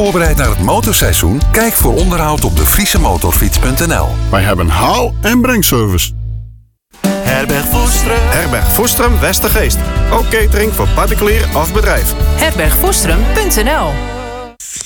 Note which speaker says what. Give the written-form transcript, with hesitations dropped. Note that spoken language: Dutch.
Speaker 1: voorbereidt naar het motorseizoen? Kijk voor onderhoud op defriesemotorfiets.nl.
Speaker 2: Wij hebben haal- en brengservice.
Speaker 3: Herberg Voerström Westergeest. Ook catering voor particulier of bedrijf.
Speaker 4: herbergvoerström.nl